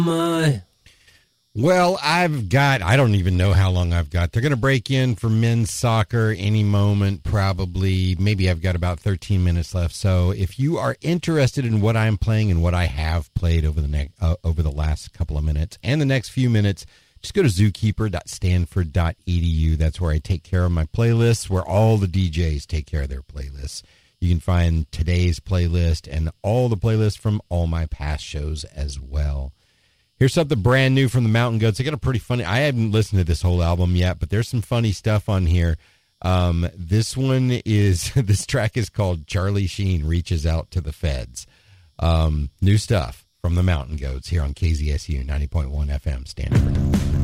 Well, I don't even know how long I've got. They're going to break in for men's soccer any moment, probably. Maybe I've got about 13 minutes left. So if you are interested in what I'm playing and what I have played over the last couple of minutes and the next few minutes, just go to zookeeper.stanford.edu. That's where I take care of my playlists, where all the DJs take care of their playlists. You can find today's playlist and all the playlists from all my past shows as well. Here's something brand new from the Mountain Goats. I got a pretty funny, I haven't listened to this whole album yet, but there's some funny stuff on here. This track is called Charlie Sheen Reaches Out to the Feds. New stuff from the Mountain Goats here on KZSU 90.1 FM Stanford.